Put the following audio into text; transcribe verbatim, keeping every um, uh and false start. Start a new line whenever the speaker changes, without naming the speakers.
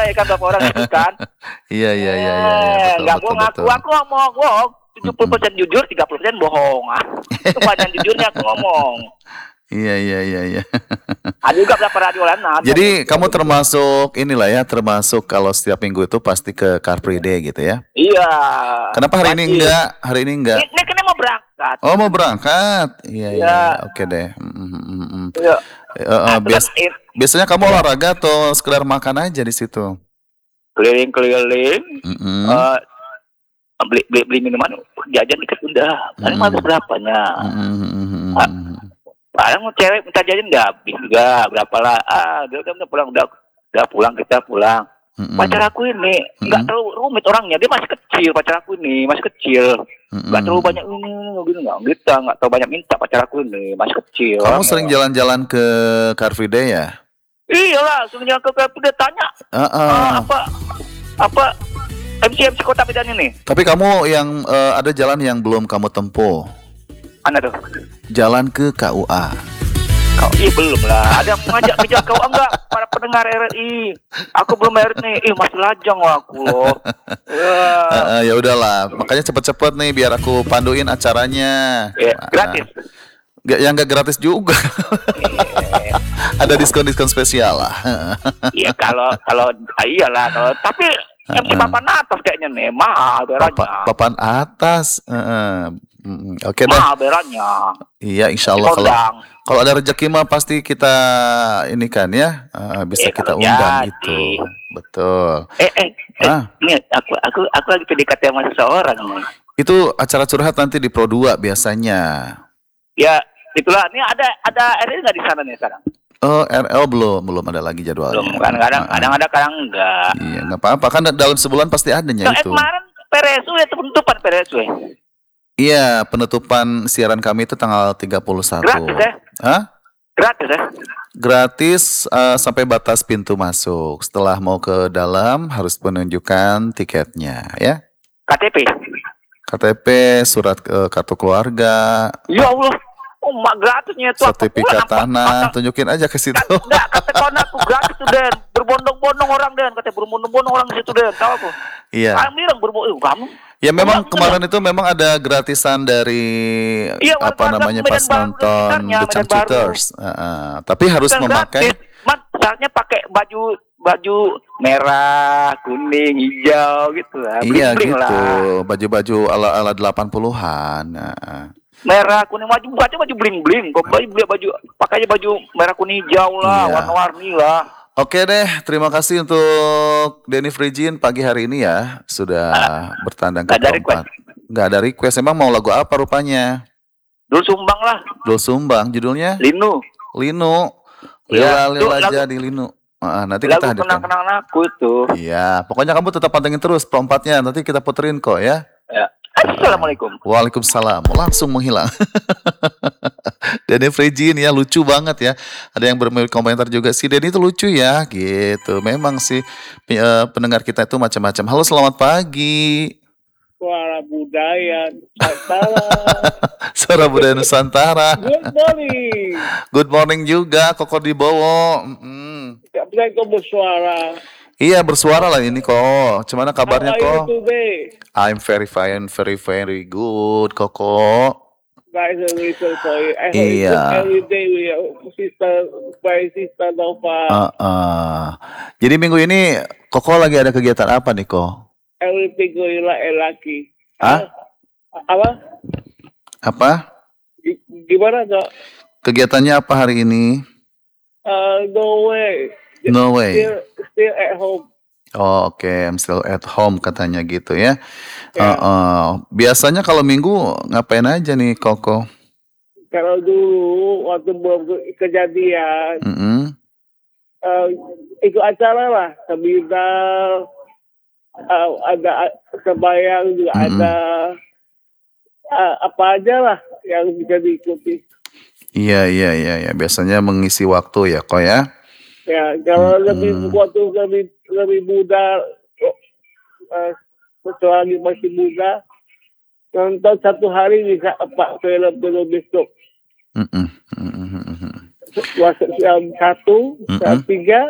ya kan berapa orang itu kan.
Iya iya iya iya
Eh,
betul
nggak
betul
bohong aku,
betul.
aku ngomong, bohong. tujuh puluh persen jujur, tiga puluh persen bohong. Ah, itu banyak jujurnya aku ngomong.
Iya iya iya iya.
Ada juga berapa radio lain ada.
Jadi kamu termasuk inilah ya, termasuk kalau setiap minggu itu pasti ke Car Free Day gitu ya.
Iya.
Kenapa hari ini
wajib.
enggak? Hari ini enggak?
Ini, ini kan mau berangkat.
Oh mau berangkat? Iya iya,
Iya.
iya. Oke deh. Mm, mm, mm, mm.
Iya.
Eh, eh,
Nah,
bias-
itu kan
biasanya kamu olahraga atau sekedar makan aja di situ?
keliling-keliling,
Mm-mm.
eh, beli, beli beli minuman, jajan dikit udah. Paling
Mm-mm.
mah berapanya?
Mm-mm.
Ah, Paling mau cewek minta jajan nggak habis juga, berapa lah? Ah, udah udah udah pulang, udah udah pulang kita pulang.
Mm-mm.
Pacar aku ini nggak
Mm-mm.
terlalu rumit orangnya, dia masih kecil. Pacar aku ini masih kecil, nggak
Mm-mm.
terlalu banyak ini, gini nggak kita nggak terlalu banyak minta. Pacar aku ini masih kecil.
Kamu
orangnya.
sering jalan-jalan ke Car Free Day ya?
Iyalah, semenjak ke ke udah tanya
Uh-uh.
eh, apa apa M C M C Kota Medan ini.
Tapi kamu yang eh, ada jalan yang belum kamu tempuh.
Mana tuh?
Jalan ke K U A.
Kau iya belum lah. Ada yang mengajak bijak kau enggak para pendengar R R I. Aku belum R nih. Ih masih lajang loh aku loh. Ya,
Eh, eh, ya udahlah, makanya cepet-cepet nih biar aku panduin acaranya.
ya, gratis.
Gak, yang gak gratis juga. Ada diskon-diskon spesial lah.
Iya kalau kalau ah, iyalah kalau tapi M C papan atas kayaknya nih mahal
Papa,
berannya.
papan atas. eh, eh. Mm, Oke deh.
Mahal berannya.
Iya, insya Allah kalau
Kondang.
kalau ada rezeki mah pasti kita ini kan ya, eh, bisa
Eh,
kita
kalau
undang
jadi.
gitu. Betul.
Eh eh, eh
Ah.
ini aku aku aku lagi P D K T sama seseorang nih.
Itu acara curhat nanti di Pro dua biasanya.
Ya itulah. Ini ada ada R R I nggak di sana nih sekarang?
Oh, R L belum, belum ada lagi jadwalnya.
Belum. Kadang-kadang
Ah, ah.
kadang ada kadang enggak.
Iya, nggak apa-apa kan dalam sebulan pasti adanya
Nah, eh,
itu.
kemarin P R S U ya penutupan P R S U ya.
Iya, penutupan siaran kami itu tanggal tiga puluh satu.
Gratis ya?
Hah?
Gratis ya?
Gratis eh, sampai batas pintu masuk. Setelah mau ke dalam harus menunjukkan tiketnya ya.
K T P.
K T P, surat eh, kartu keluarga,
Ya Allah. Oh, mak gratisnya itu apa
sertifikat
pula, apa-
tanah,
apa-
tunjukin aja ke situ.
Kan, enggak, kata kawan aku gratis tuh Den. Berbondong-bondong orang Den, kata berbondong-bondong orang di situ Den. Tahu aku.
Iya.
Kami bilang berbondong, kamu.
Ya memang
Enggak,
kemarin itu memang ada gratisan dari
Iya,
apa
warga
namanya
Medan
pas
Baru dan
nonton
sekitarnya,
The
Medan
Changcuters. Heeh. Tapi harus
Bukan
memakai
gratis. Mat, saatnya pakai baju baju merah, kuning, hijau gitu lah.
iya
Bling-bling
gitu,
lah.
baju-baju ala-ala delapan puluhan. Heeh.
Merah, kuning, baju baju baju bling-bling. Kok baju beli baju pakainya baju merah, kuning, hijau lah,
Iya.
warna-warni lah.
Oke deh, terima kasih untuk Denny Frigin pagi hari ini ya sudah bertandang ke
nggak ada
keempat. Nggak ada request, emang mau lagu apa rupanya?
Dulu sumbang lah,
Dul Sumbang, judulnya
Linu.
Linu.
Iya,
Lila
itu
Lila
lagu-
jadi Linu. Ah, nanti kita
Lagu
hadirkan.
kenang-kenangan aku itu.
Iya, pokoknya kamu tetap pantengin terus pro empatnya. Nanti kita puterin kok ya.
Ya. Assalamualaikum.
Waalaikumsalam. Langsung menghilang. Denny Frigin ya lucu banget ya. Ada yang berkomentar juga si Denny itu lucu ya gitu. Memang sih eh, pendengar kita itu macam-macam. Halo, selamat pagi.
Suara budaya Nusantara.
Suara budaya Nusantara.
Good morning.
Good morning juga Koko Dibowo. Mm-mm.
Bukan kau bersuara.
Iya bersuara lah ini kok. Gimana kabarnya
How are you
kok?
today?
I'm very fine, very very good Koko.
Guys, a reason for you. I hope
Iya.
it's every day with your sister, my sister Nova.
Uh, uh. Jadi minggu ini Koko lagi ada kegiatan apa nih kok?
Everything going like a lucky.
Hah?
Apa?
Apa?
G- Gimana kok?
Kegiatannya apa hari ini?
Uh, no way.
No way.
Still, still at home.
Oh oke, I'm still at home katanya gitu ya.
Ya.
Uh, uh. Biasanya kalau minggu ngapain aja nih Koko?
Kalau dulu waktu belum ke- kejadian,
Mm-mm.
uh, ikut acara lah, seminar, uh, ada kebayang juga
Mm-mm.
ada uh, apa aja lah yang bisa diikuti.
Iya iya iya ya. Biasanya mengisi waktu ya kok ya.
Ya, kalau
Mm-mm.
lebih waktu lebih lebih muda, uh, selagi masih muda, nonton satu hari bisa empat film film besok.
Mm-mm. Mm-mm. Mm-mm.
Jam satu, jam
Mm-mm.
tiga,